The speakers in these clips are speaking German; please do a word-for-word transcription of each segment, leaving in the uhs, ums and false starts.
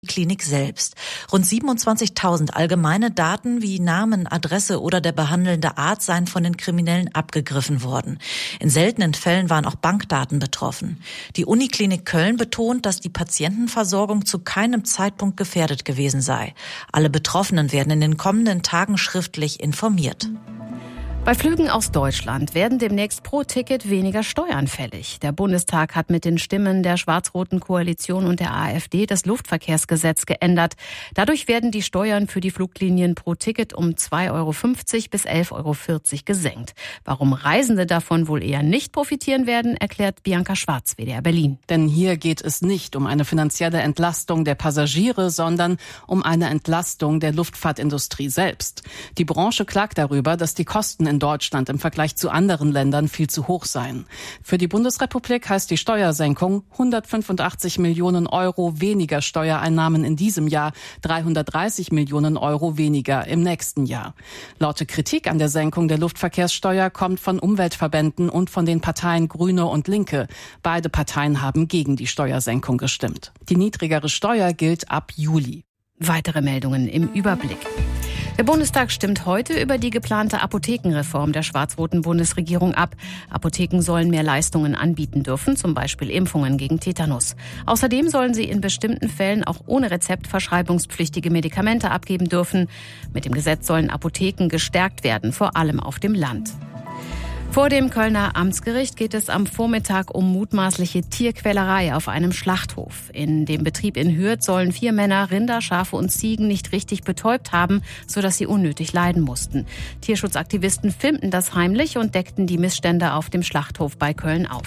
Klinik selbst. Rund siebenundzwanzigtausend allgemeine Daten wie Namen, Adresse oder der behandelnde Arzt seien von den Kriminellen abgegriffen worden. In seltenen Fällen waren auch Bankdaten betroffen. Die Uniklinik Köln betont, dass die Patientenversorgung zu keinem Zeitpunkt gefährdet gewesen sei. Alle Betroffenen werden in den kommenden Tagen schriftlich informiert. Bei Flügen aus Deutschland werden demnächst pro Ticket weniger Steuern fällig. Der Bundestag hat mit den Stimmen der schwarz-roten Koalition und der AfD das Luftverkehrsgesetz geändert. Dadurch werden die Steuern für die Fluglinien pro Ticket um zwei Euro fünfzig bis elf Euro vierzig gesenkt. Warum Reisende davon wohl eher nicht profitieren werden, erklärt Bianca Schwarz, W D R Berlin. Denn hier geht es nicht um eine finanzielle Entlastung der Passagiere, sondern um eine Entlastung der Luftfahrtindustrie selbst. Die Branche klagt darüber, dass die Kosten in Deutschland im Vergleich zu anderen Ländern viel zu hoch seien. Für die Bundesrepublik heißt die Steuersenkung hundertfünfundachtzig Millionen Euro weniger Steuereinnahmen in diesem Jahr, dreihundertdreißig Millionen Euro weniger im nächsten Jahr. Laute Kritik an der Senkung der Luftverkehrssteuer kommt von Umweltverbänden und von den Parteien Grüne und Linke. Beide Parteien haben gegen die Steuersenkung gestimmt. Die niedrigere Steuer gilt ab Juli. Weitere Meldungen im Überblick. Der Bundestag stimmt heute über die geplante Apothekenreform der schwarz-roten Bundesregierung ab. Apotheken sollen mehr Leistungen anbieten dürfen, zum Beispiel Impfungen gegen Tetanus. Außerdem sollen sie in bestimmten Fällen auch ohne Rezept verschreibungspflichtige Medikamente abgeben dürfen. Mit dem Gesetz sollen Apotheken gestärkt werden, vor allem auf dem Land. Vor dem Kölner Amtsgericht geht es am Vormittag um mutmaßliche Tierquälerei auf einem Schlachthof. In dem Betrieb in Hürth sollen vier Männer Rinder, Schafe und Ziegen nicht richtig betäubt haben, sodass sie unnötig leiden mussten. Tierschutzaktivisten filmten das heimlich und deckten die Missstände auf dem Schlachthof bei Köln auf.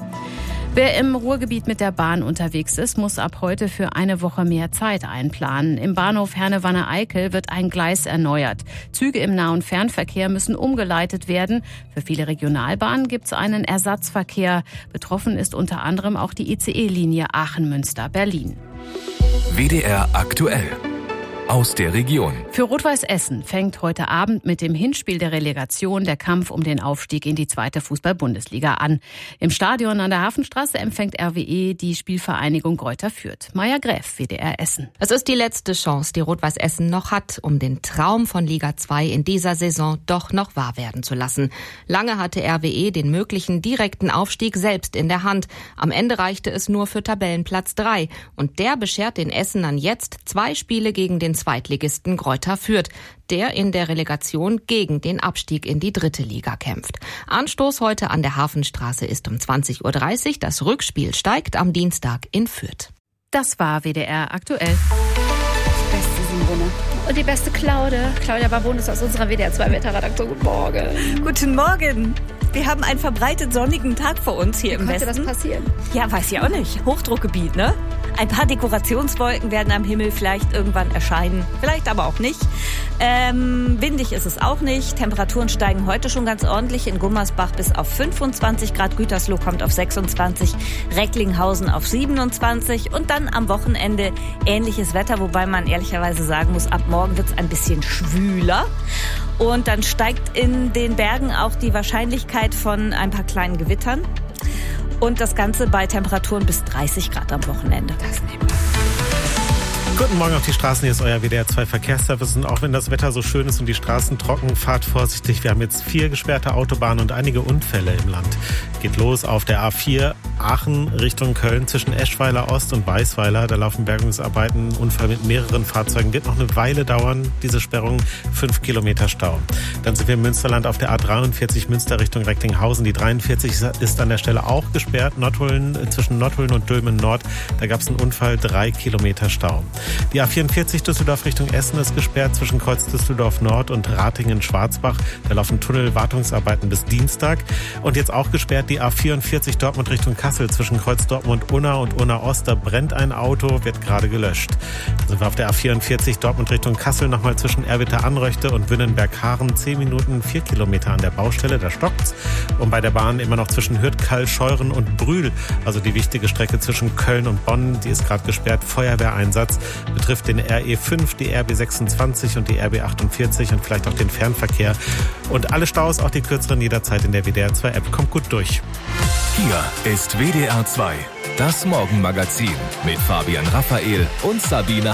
Wer im Ruhrgebiet mit der Bahn unterwegs ist, muss ab heute für eine Woche mehr Zeit einplanen. Im Bahnhof Herne-Wanne-Eickel wird ein Gleis erneuert. Züge im Nah- und Fernverkehr müssen umgeleitet werden. Für viele Regionalbahnen gibt es einen Ersatzverkehr. Betroffen ist unter anderem auch die I C E-Linie Aachen-Münster-Berlin. W D R aktuell. Aus der Region. Für Rot-Weiß Essen fängt heute Abend mit dem Hinspiel der Relegation der Kampf um den Aufstieg in die zweite Fußball-Bundesliga an. Im Stadion an der Hafenstraße empfängt R W E die Spielvereinigung Greuther Fürth. Maja Gräf, W D R Essen. Es ist die letzte Chance, die Rot-Weiß Essen noch hat, um den Traum von Liga zwei in dieser Saison doch noch wahr werden zu lassen. Lange hatte R W E den möglichen direkten Aufstieg selbst in der Hand. Am Ende reichte es nur für Tabellenplatz drei. Und der beschert den Essenern jetzt zwei Spiele gegen den Zweitligisten Greuther Fürth, der in der Relegation gegen den Abstieg in die dritte Liga kämpft. Anstoß heute an der Hafenstraße ist um zwanzig Uhr dreißig. Das Rückspiel steigt am Dienstag in Fürth. Das war W D R aktuell. Das beste Simone. Und die beste Claude. Claudia Barbon ist aus unserer W D R zwei Wetterredaktion. Guten Morgen. Guten Morgen. Wir haben einen verbreitet sonnigen Tag vor uns hier Wie im konnte Westen. das passieren? Ja, weiß ich auch nicht. Hochdruckgebiet, ne? Ein paar Dekorationswolken werden am Himmel vielleicht irgendwann erscheinen, vielleicht aber auch nicht. Ähm, windig ist es auch nicht. Temperaturen steigen heute schon ganz ordentlich. In Gummersbach bis auf fünfundzwanzig Grad, Gütersloh kommt auf sechsundzwanzig, Recklinghausen auf siebenundzwanzig und dann am Wochenende ähnliches Wetter, wobei man ehrlicherweise sagen muss, ab morgen wird es ein bisschen schwüler. Und dann steigt in den Bergen auch die Wahrscheinlichkeit von ein paar kleinen Gewittern. Und das Ganze bei Temperaturen bis dreißig Grad am Wochenende. Das nehmen wir. Guten Morgen auf die Straßen, hier ist euer W D R zwei Verkehrsservice. Und auch wenn das Wetter so schön ist und die Straßen trocken, fahrt vorsichtig. Wir haben jetzt vier gesperrte Autobahnen und einige Unfälle im Land. Geht los auf der A vier Aachen Richtung Köln zwischen Eschweiler Ost und Weißweiler. Da laufen Bergungsarbeiten, ein Unfall mit mehreren Fahrzeugen. Wird noch eine Weile dauern, diese Sperrung, fünf Kilometer Stau. Dann sind wir im Münsterland auf der A dreiundvierzig Münster Richtung Recklinghausen. Die dreiundvierzig ist an der Stelle auch gesperrt. Nottuln, zwischen Nottuln und Dülmen Nord, da gab es einen Unfall, drei Kilometer Stau. Die A vierundvierzig Düsseldorf Richtung Essen ist gesperrt zwischen Kreuz Düsseldorf Nord und Ratingen-Schwarzbach. Da laufen Tunnelwartungsarbeiten bis Dienstag. Und jetzt auch gesperrt die A vierundvierzig Dortmund Richtung Kassel zwischen Kreuz Dortmund-Unna und Unna-Ost. Da brennt ein Auto, wird gerade gelöscht. Dann sind wir auf der A vierundvierzig Dortmund Richtung Kassel nochmal zwischen Erwitter-Anröchte und Wünnenberg-Haaren. Zehn Minuten, vier Kilometer an der Baustelle, da stockt's. Und bei der Bahn immer noch zwischen Hürth, Kall, Scheuren und Brühl. Also die wichtige Strecke zwischen Köln und Bonn, die ist gerade gesperrt. Feuerwehreinsatz betrifft den R E fünf, die R B sechsundzwanzig und die R B achtundvierzig und vielleicht auch den Fernverkehr. Und alle Staus, auch die kürzeren, jederzeit in der W D R zwei App. Kommt gut durch. Hier ist W D R zwei. Das Morgenmagazin mit Fabian Raphael und Sabine